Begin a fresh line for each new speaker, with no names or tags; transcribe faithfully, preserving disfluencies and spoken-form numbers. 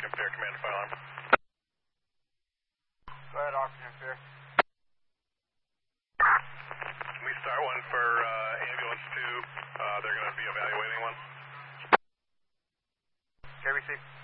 Oxygen Fair, command fire alarm.
Go ahead, Oxygen Fair.
Can we start one for uh, ambulance two? Uh, they're going to be evaluating one.
Okay, receive.